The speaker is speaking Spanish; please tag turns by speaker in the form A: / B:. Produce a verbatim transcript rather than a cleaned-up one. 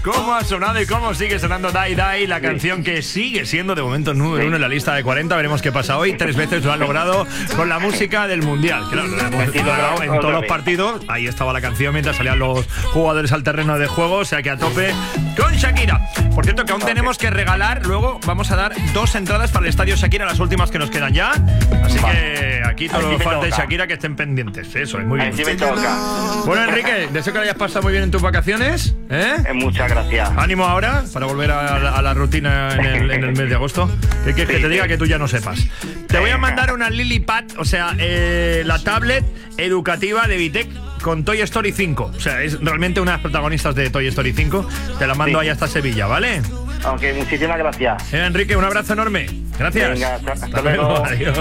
A: ¿Cómo ha sonado y cómo sigue sonando Die Die? La canción que sigue siendo de momento número uno en la lista de cuarenta. Veremos qué pasa hoy. Tres veces lo han logrado con la música del Mundial. Claro, lo hemos logrado en todos los partidos. Ahí estaba la canción mientras salían los jugadores al terreno de juego. O sea que a tope con Shakira. Por cierto, que aún tenemos que regalar. Luego vamos a dar dos entradas para el estadio Shakira, las últimas que nos quedan ya. Así que aquí todos los fans de Shakira que estén pendientes. Eso es muy bien.
B: Así me toca.
A: Bueno, Enrique, deseo que lo hayas pasado muy bien en tus vacaciones. ¿Eh?
B: Muchas gracias.
A: Ánimo ahora para volver a la, a la rutina en el, en el mes de agosto. ¿Qué quieres que te diga que tú ya no sepas? Te voy a mandar una Lilipad, o sea, eh, la tablet educativa de Vitec con Toy Story cinco. O sea, es realmente una de las protagonistas de Toy Story cinco. Te la mando sí. ahí hasta Sevilla, ¿vale?
B: Ok, muchísimas gracias.
A: Eh, Enrique, un abrazo enorme. Gracias.
B: Venga, hasta, hasta
A: hasta luego.
B: luego.
A: Adiós.